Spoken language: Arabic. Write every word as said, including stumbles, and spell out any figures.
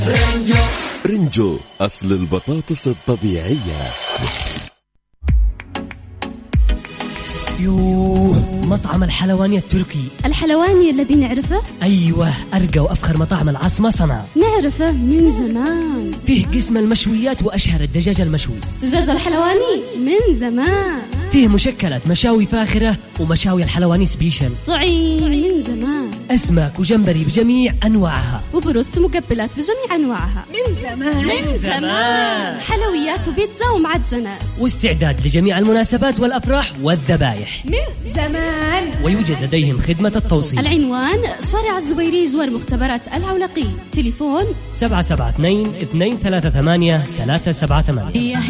رنجو أصل البطاطس الطبيعية. يوه، مطعم الحلواني التركي. الحلواني الذي نعرفه؟ أيوة، أرقى وأفخر مطاعم العاصمة صنعاء. نعرفه من زمان. فيه قسم المشويات وأشهر الدجاج المشوي. دجاج الحلواني من زمان. فيه مشكلات مشاوي فاخرة ومشاوي الحلواني سبيشل. طعيم من زمان. أسماك وجمبري بجميع أنواعها. وبروست مقبلات بجميع أنواعها. من زمان من زمان. حلويات وبيتزا ومعجنات. واستعداد لجميع المناسبات والأفراح والذبايح. من زمان. ويوجد لديهم خدمة التوصيل. العنوان شارع الزبيري جوار مختبرات العولقي. تليفون سبعة سبعة اثنين اثنين ثلاثة ثمانية ثلاثة سبعة ثمانية.